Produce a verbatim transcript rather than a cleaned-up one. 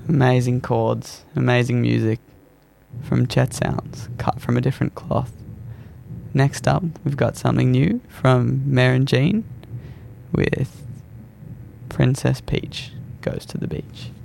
Amazing chords, amazing music from Chet Sounds, cut from a different cloth. Next up, we've got something new from Maren Jean with Princess Peach Goes to the Beach.